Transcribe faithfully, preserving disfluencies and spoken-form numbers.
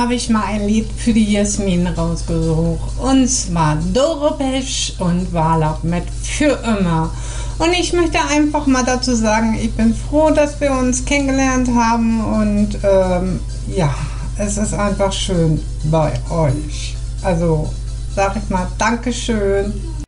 habe ich mal ein Lied für die Jasmin rausgesucht. Und zwar Doro Pesch und Wala mit Für immer. Und ich möchte einfach mal dazu sagen, ich bin froh, dass wir uns kennengelernt haben. Und ähm, ja, es ist einfach schön bei euch. Also sag ich mal Dankeschön.